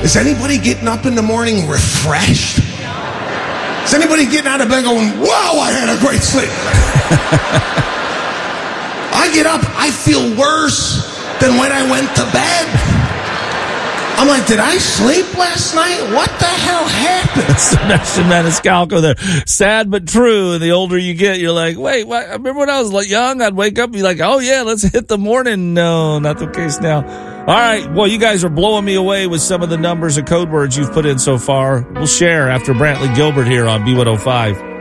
Is anybody getting up in the morning refreshed? Is anybody getting out of bed going, wow, I had a great sleep? I get up, I feel worse than when I went to bed. I'm like, did I sleep last night? What the hell happened? Sebastian Maniscalco there. Sad but true. And the older you get, you're like, wait, what? I remember when I was young, I'd wake up and be like, oh yeah, let's hit the morning. No, not the case now. All right. Well, you guys are blowing me away with some of the numbers and code words you've put in so far. We'll share after Brantley Gilbert here on B105.